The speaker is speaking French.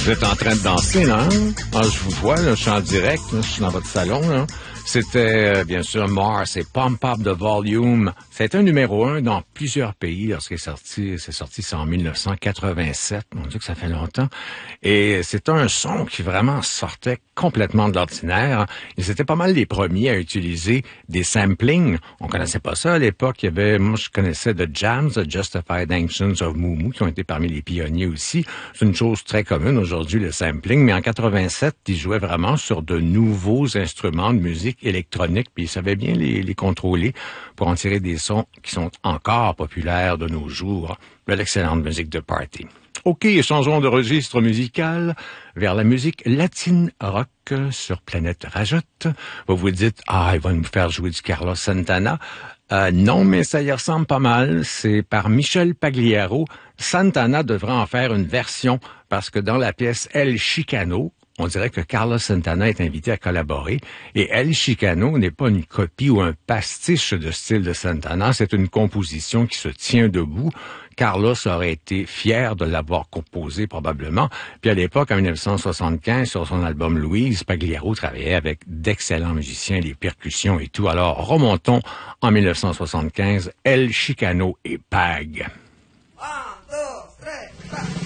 Vous êtes en train de danser, là, hein? Ah, je vous vois, là, je suis en direct, là, je suis dans votre salon, là. C'était, bien sûr, Mars et Pump Up the Volume. C'était un numéro 1 dans plusieurs pays lorsqu'il c'est sorti en 1987. Mon Dieu que ça fait longtemps. Et c'était un son qui vraiment sortait complètement de l'ordinaire. Ils étaient pas mal les premiers à utiliser des samplings. On connaissait pas ça à l'époque. Il y avait, moi, je connaissais The Jams, The Justified Ancients of Moo Moo, qui ont été parmi les pionniers aussi. C'est une chose très commune aujourd'hui, le sampling. Mais en 87, ils jouaient vraiment sur de nouveaux instruments de musique électronique, puis ils savaient bien les contrôler pour en tirer des sons qui sont encore populaires de nos jours, de l'excellente musique de party. OK, changeons de registre musical vers la musique latine rock sur Planète Rajotte. Vous vous dites, il va nous faire jouer du Carlos Santana. Non, mais ça y ressemble pas mal. C'est par Michel Pagliaro. Santana devrait en faire une version parce que dans la pièce El Chicano, on dirait que Carlos Santana est invité à collaborer. Et El Chicano n'est pas une copie ou un pastiche de style de Santana, c'est une composition qui se tient debout. Carlos aurait été fier de l'avoir composé probablement. Puis à l'époque, en 1975, sur son album Louise, Pagliaro travaillait avec d'excellents musiciens, les percussions et tout. Alors remontons en 1975, El Chicano et Pag.